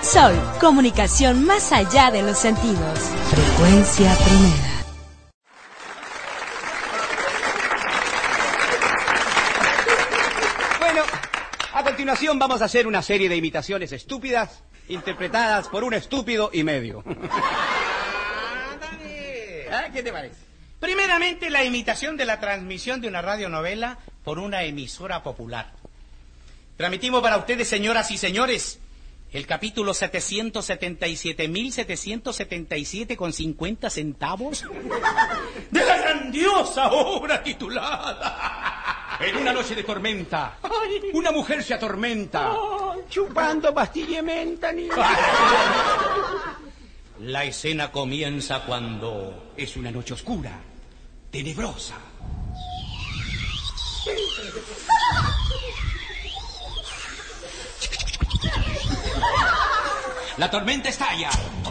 Sol, comunicación más allá de los sentidos. Frecuencia primera. Bueno, a continuación vamos a hacer una serie de imitaciones estúpidas interpretadas por un estúpido y medio. ¿Qué te parece? Primeramente, la imitación de la transmisión de una radionovela por una emisora popular. Transmitimos para ustedes, señoras y señores, el capítulo 777.777 con 50 centavos de la grandiosa obra titulada En una noche de tormenta, una mujer se atormenta. chupando pastilla de menta, niño. La escena comienza cuando Es una noche oscura, tenebrosa. La tormenta estalla.